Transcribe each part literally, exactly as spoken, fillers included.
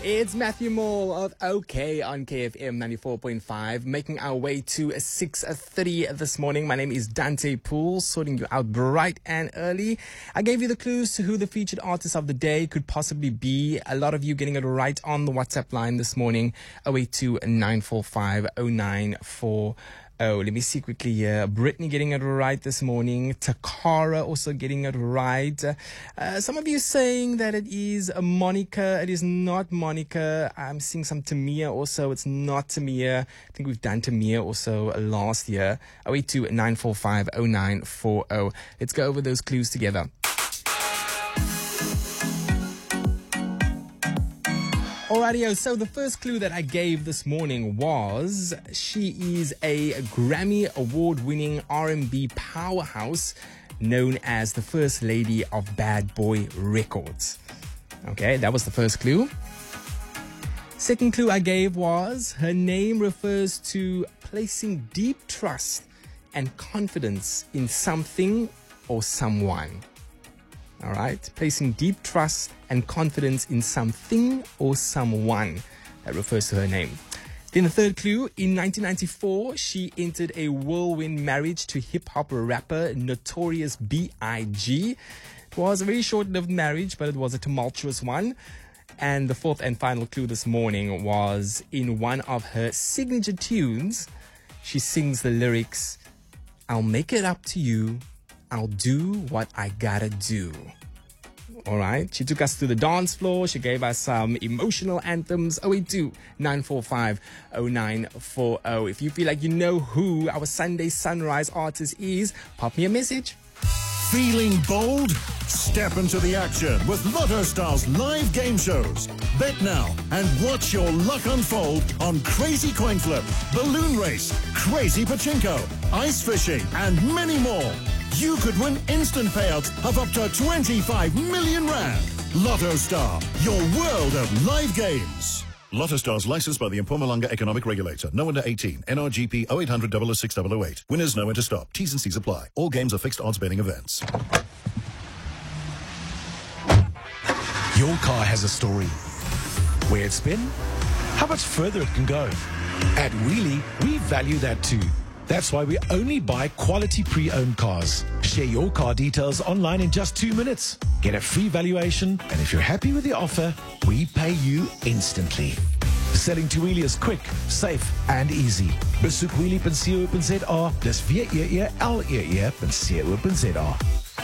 It's Matthew Moore of OK on K F M ninety-four point five, making our way to six thirty this morning. My name is Dante Poole, sorting you out bright and early. I gave you the clues to who the featured artist of the day could possibly be. A lot of you getting it right on the WhatsApp line this morning, oh eight two, nine four five, oh nine four oh. Let me see quickly here. Brittany getting it right this morning. Takara also getting it right. Uh, some of you saying that it is Monica. It is not Monica. I'm seeing some Tamia also. It's not Tamia. I think we've done Tamia also last year. oh eight two, nine four five, oh nine four oh. Let's go over those clues together. Alrighty, so the first clue that I gave this morning was she is a Grammy award-winning R and B powerhouse known as the First Lady of Bad Boy Records. Okay, that was the first clue. Second clue I gave was her name refers to placing deep trust and confidence in something or someone. All right, placing deep trust and confidence in something or someone. That refers to her name. Then the third clue, in nineteen ninety-four, she entered a whirlwind marriage to hip-hop rapper Notorious B I G It was a very short-lived marriage, but it was a tumultuous one. And the fourth and final clue this morning was in one of her signature tunes, she sings the lyrics, "I'll make it up to you. I'll do what I gotta do." All right. She took us to the dance floor. She gave us some emotional anthems. oh eight two, nine four five, oh nine four oh. If you feel like you know who our Sunday Sunrise artist is, pop me a message. Feeling bold? Step into the action with Lotto Stars live game shows. Bet now and watch your luck unfold on Crazy Coin Flip, Balloon Race, Crazy Pachinko, Ice Fishing, and many more. You could win instant payouts of up to twenty-five million rand. Lotto Star, your world of live games. Lotto Stars licensed by the Mpumalanga Economic Regulator. No under eighteen. N R G P oh eight hundred, oh oh six, oh oh eight. Winners know when to stop. T's and C's apply. All games are fixed odds betting events. Your car has a story. Where it's been, how much further it can go. At Wheelie, we value that too. That's why we only buy quality pre-owned cars. Share your car details online in just two minutes. Get a free valuation, and if you're happy with the offer, we pay you instantly. Selling to Wheelie is quick, safe, and easy. Besoek wheelie dot co dot za. Dis W E E L E E dot co dot za.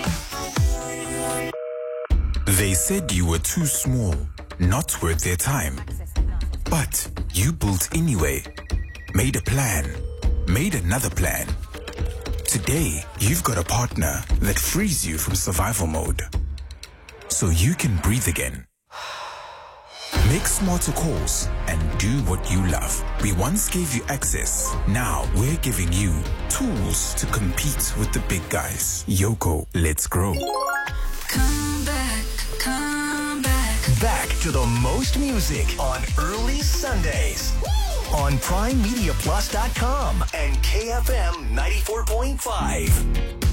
They said you were too small, not worth their time. But you built anyway. Made a plan. Made another plan. Today, you've got a partner that frees you from survival mode. So you can breathe again. Make smarter calls and do what you love. We once gave you access. Now we're giving you tools to compete with the big guys. Yoko, let's grow. Come back, come back. Back to the most music on early Sundays. On prime media plus dot com and K F M ninety-four point five.